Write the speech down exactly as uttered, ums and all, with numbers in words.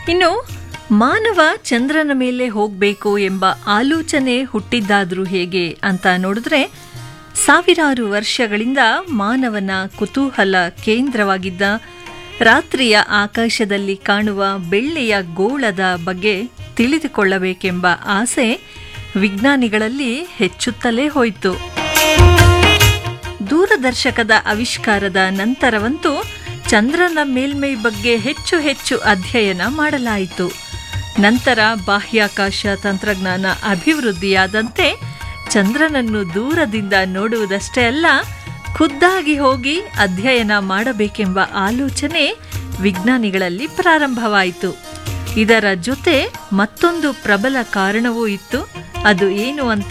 ಇನ್ನು ಮಾನವ ಚಂದ್ರನ ಮೇಲೆ ಹೋಗಬೇಕು ಎಂಬ ಆಲೋಚನೆ ಹುಟ್ಟಿದ್ದಾದ್ರೂ ಹೇಗೆ ಅಂತ ನೋಡಿದ್ರೆ, ಸಾವಿರಾರು ವರ್ಷಗಳಿಂದ ಮಾನವನ ಕುತೂಹಲ ಕೇಂದ್ರವಾಗಿದ್ದ ರಾತ್ರಿಯ ಆಕಾಶದಲ್ಲಿ ಕಾಣುವ ಬೆಳ್ಳಿಯ ಗೋಳದ ಬಗ್ಗೆ ತಿಳಿದುಕೊಳ್ಳಬೇಕೆಂಬ ಆಸೆ ವಿಜ್ಞಾನಿಗಳಲ್ಲಿ ಹೆಚ್ಚುತ್ತಲೇ ಹೋಯಿತು. ದೂರದರ್ಶಕದ ಆವಿಷ್ಕಾರದ ನಂತರವಂತೂ ಚಂದ್ರನ ಮೇಲ್ಮೈ ಬಗ್ಗೆ ಹೆಚ್ಚು ಹೆಚ್ಚು ಅಧ್ಯಯನ ಮಾಡಲಾಯಿತು. ನಂತರ ಬಾಹ್ಯಾಕಾಶ ತಂತ್ರಜ್ಞಾನ ಅಭಿವೃದ್ಧಿಯಾದಂತೆ ಚಂದ್ರನನ್ನು ದೂರದಿಂದ ನೋಡುವುದಷ್ಟೇ ಅಲ್ಲ, ಖುದ್ದಾಗಿ ಹೋಗಿ ಅಧ್ಯಯನ ಮಾಡಬೇಕೆಂಬ ಆಲೋಚನೆ ವಿಜ್ಞಾನಿಗಳಲ್ಲಿ ಪ್ರಾರಂಭವಾಯಿತು. ಇದರ ಜೊತೆ ಮತ್ತೊಂದು ಪ್ರಬಲ ಕಾರಣವೂ ಇತ್ತು. ಅದು ಏನು ಅಂತ